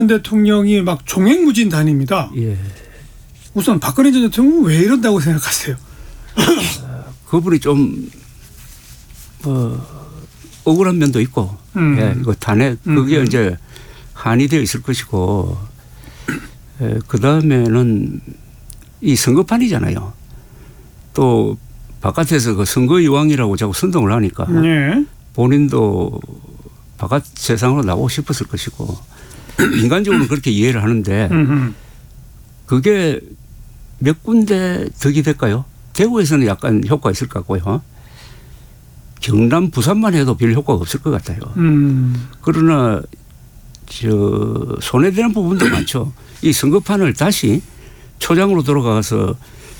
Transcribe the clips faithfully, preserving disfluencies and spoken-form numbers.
대통령이 막 종횡무진 다닙니다. 예. 우선 박근혜 전 대통령은 왜 이런다고 생각하세요? 그분이 좀 뭐 억울한 면도 있고, 음. 예, 이거 탄핵 그게 음. 이제 한이 되어 있을 것이고, 예, 그 다음에는 이 선거판이잖아요. 또 바깥에서 그 선거 여왕이라고 자꾸 선동을 하니까 네. 본인도 바깥 세상으로 나오고 싶었을 것이고, 인간적으로 그렇게 이해를 하는데 그게 몇 군데 덕이 될까요? 대구에서는 약간 효과가 있을 것 같고요. 경남, 부산만 해도 별 효과가 없을 것 같아요. 음. 그러나 저 손해되는 부분도 많죠. 이 선거판을 다시 초장으로 돌아가서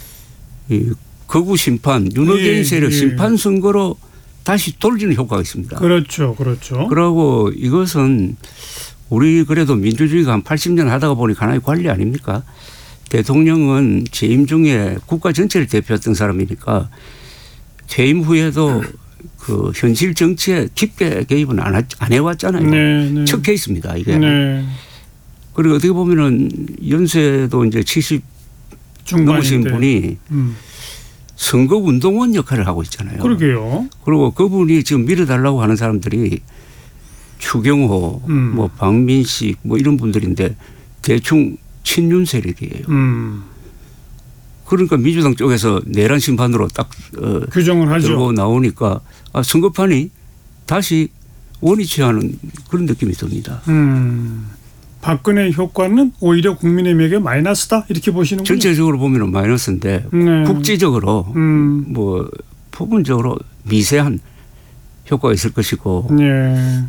이 거구 심판, 윤호개인 예, 세력 예. 심판 선거로 다시 돌리는 효과가 있습니다. 그렇죠, 그렇죠. 그러고 이것은 우리 그래도 민주주의가 한 팔십 년 하다가 보니까 하나의 관리 아닙니까? 대통령은 재임 중에 국가 전체를 대표했던 사람이니까 퇴임 후에도 그 현실 정치에 깊게 개입은 안, 안 해왔잖아요. 네, 네. 첫 케이스입니다, 이게. 네. 그리고 어떻게 보면은 연세도 이제 칠십 넘으신 분이 음. 선거운동원 역할을 하고 있잖아요. 그러게요. 그리고 그분이 지금 밀어달라고 하는 사람들이 추경호, 음. 뭐 박민식 뭐 이런 분들인데 대충 친윤 세력이에요. 음. 그러니까 민주당 쪽에서 내란 심판으로 딱 어 규정을 하죠. 들고 나오니까 아, 선거판이 다시 원위치 하는 그런 느낌이 듭니다. 음. 박근혜 효과는 오히려 국민의힘에게 마이너스다 이렇게 보시는군요. 전체적으로 보면 마이너스인데 네. 국지적으로 음. 뭐 부분적으로 미세한 효과가 있을 것이고 네.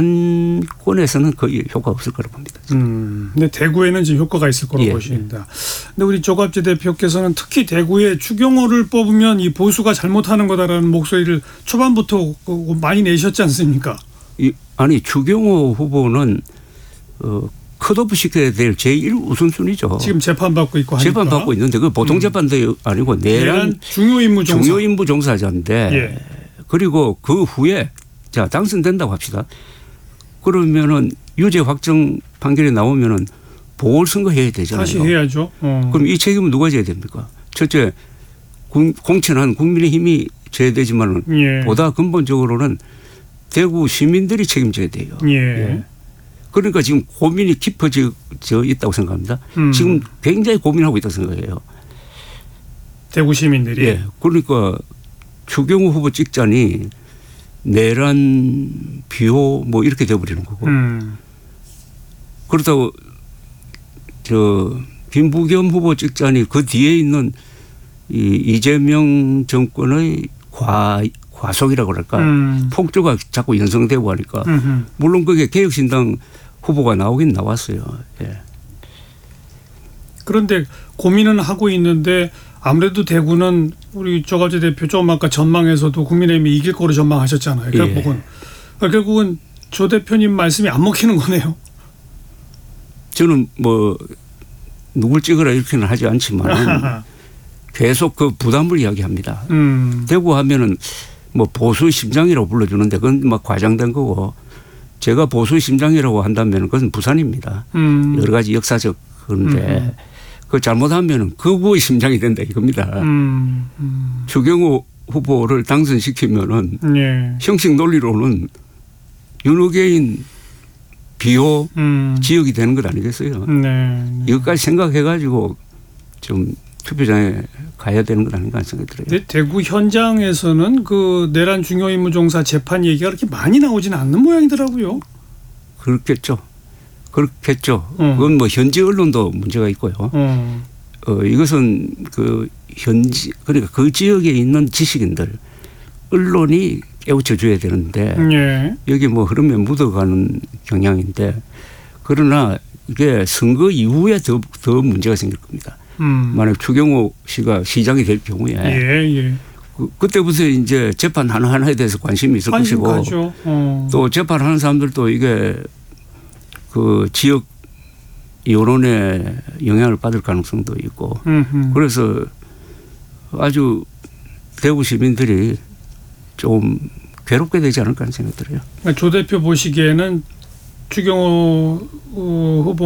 부산권에서는 거의 효과가 없을 거라고 봅니다. 음. 근데 대구에는 지금 효과가 있을 거라고 예. 보십니다. 근데 우리 조갑재 대표께서는 특히 대구에 추경호를 뽑으면 이 보수가 잘못하는 거다라는 목소리를 초반부터 많이 내셨지 않습니까? 이, 아니 추경호 후보는 어, 컷오프 시켜야 될 제일 우선순위죠. 지금 재판받고 있고 하니까. 재판받고 있는데 그 보통 재판도 음. 아니고 내란 중요임무 종사. 중요임무 종사자인데 예. 그리고 그 후에 자 당선된다고 합시다. 그러면은 유죄 확정 판결이 나오면은 보궐선거 해야 되잖아요. 다시 해야죠. 어. 그럼 이 책임은 누가 져야 됩니까? 첫째 공천한 국민의힘이 져야 되지만은 예. 보다 근본적으로는 대구 시민들이 책임져야 돼요. 예. 예. 그러니까 지금 고민이 깊어져 있다고 생각합니다. 음. 지금 굉장히 고민하고 있다고 생각해요. 대구 시민들이. 예. 그러니까 추경호 후보 찍자니 내란 비호 뭐 이렇게 돼버리는 거고. 음. 그렇다고 저 김부겸 후보 찍자니 그 뒤에 있는 이 이재명 정권의 과 과속이라고 그럴까 음. 폭주가 자꾸 연성되고 하니까 음흠. 물론 그게 개혁신당 후보가 나오긴 나왔어요. 예. 그런데 고민은 하고 있는데 아무래도 대구는 우리 조갑재 대표 좀 아까 전망에서도 국민의힘이 이길 거로 전망하셨잖아요. 결국은. 예. 결국은 조 대표님 말씀이 안 먹히는 거네요. 저는 뭐 누굴 찍으라 이렇게는 하지 않지만 계속 그 부담을 이야기합니다. 음. 대구 하면은 뭐 보수 심장이라고 불러주는데 그건 막 과장된 거고 제가 보수 심장이라고 한다면 그건 부산입니다. 음. 여러 가지 역사적 그런데 음. 그 잘못하면 극우의 심장이 된다 이겁니다. 음. 음. 추경호 후보를 당선시키면은 예. 형식 논리로는 윤호개인 비호 음. 지역이 되는 것 아니겠어요? 네. 이것까지 생각해 가지고 좀 투표장에 가야 되는 것 아닌가 생각이 들어요. 근데 대구 현장에서는 그 내란 중요임무 종사 재판 얘기가 그렇게 많이 나오지는 않는 모양이더라고요. 그렇겠죠. 그렇겠죠. 음. 그건 뭐 현지 언론도 문제가 있고요. 음. 어, 이것은 그 현지 그러니까 그 지역에 있는 지식인들 언론이 깨우쳐 줘야 되는데 예. 여기 뭐 흐름에 묻어가는 경향인데 그러나 이게 선거 이후에 더, 더 문제가 생길 겁니다. 음. 만약 추경호 씨가 시장이 될 경우에 예, 예. 그, 그때부터 이제 재판 하나하나에 대해서 관심이 있을 관심 것이고 어. 또 재판하는 사람들도 이게 그 지역 여론에 영향을 받을 가능성도 있고 음흠. 그래서 아주 대구 시민들이 좀 괴롭게 되지 않을까 하는 생각이 들어요. 조 대표 보시기에는 추경호 어, 후보